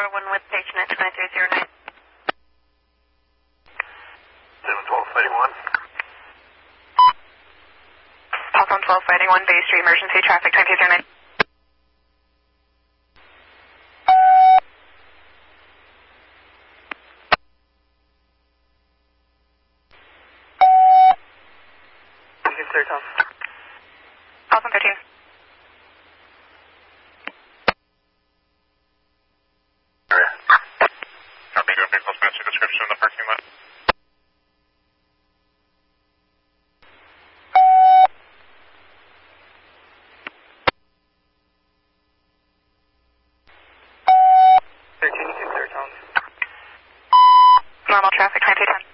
441 with patient at 2309. 712 fighting 1. Pulse on 12 fighting 1, Bay Street, emergency traffic 2309. Pulse on 13. Copy, do a vehicle's master description in the parking lot. Normal traffic 2310.